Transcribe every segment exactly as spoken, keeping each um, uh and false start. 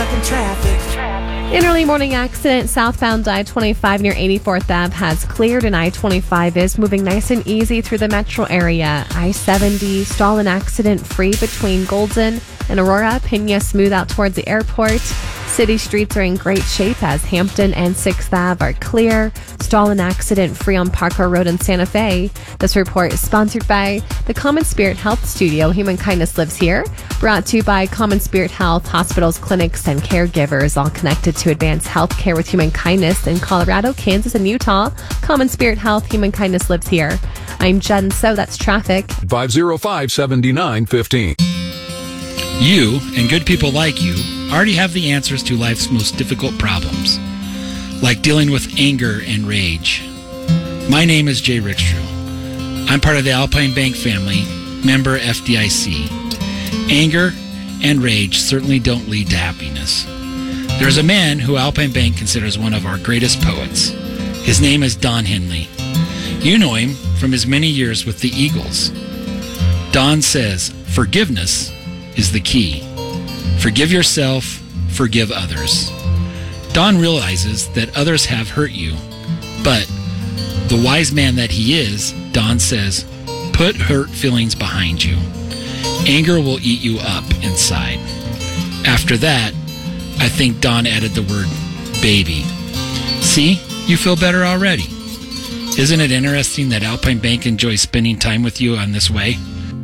stuck in traffic. An early morning accident southbound I twenty-five near eighty-fourth Avenue has cleared, and I twenty-five is moving nice and easy through the metro area. I seventy stall and accident free between Golden and Aurora. Pena smooth out towards the airport. City streets are in great shape as Hampton and sixth Avenue are clear. Stall and accident free on Parker Road in Santa Fe. This report is sponsored by the Common Spirit Health Studio. Human Kindness lives here. Brought to you by Common Spirit Health, hospitals, clinics, and caregivers, all connected to advance health care with Human Kindness in Colorado, Kansas, and Utah. Common Spirit Health, Human Kindness lives here. I'm Jen, so that's traffic. five oh five, seven nine one five. You, and good people like you, already have the answers to life's most difficult problems, like dealing with anger and rage. My name is Jay Rickstrew. I'm part of the Alpine Bank family, member F D I C. Anger and rage certainly don't lead to happiness. There's a man who Alpine Bank considers one of our greatest poets. His name is Don Henley. You know him from his many years with the Eagles. Don says, forgiveness is the key. Forgive yourself, forgive others. Don realizes that others have hurt you, but the wise man that he is, Don says, put hurt feelings behind you. Anger will eat you up inside. After that, I think Don added the word baby. See, you feel better already. Isn't it interesting that Alpine Bank enjoys spending time with you on this way?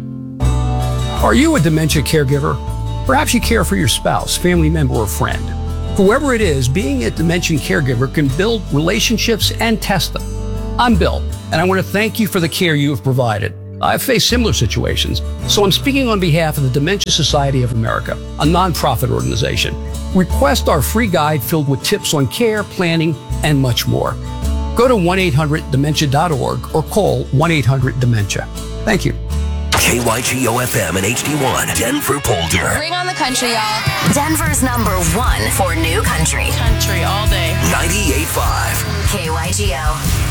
Are you a dementia caregiver? Perhaps you care for your spouse, family member, or friend. Whoever it is, being a dementia caregiver can build relationships and test them. I'm Bill, and I want to thank you for the care you have provided. I've faced similar situations, so I'm speaking on behalf of the Dementia Society of America, a nonprofit organization. Request our free guide filled with tips on care, planning, and much more. Go to one eight hundred dementia dot org or call one eight hundred dementia. Thank you. K Y G O F M and H D one, Denver Boulder. Bring on the country, y'all. Denver's number one for new country. Country all day. ninety-eight point five. K Y G O.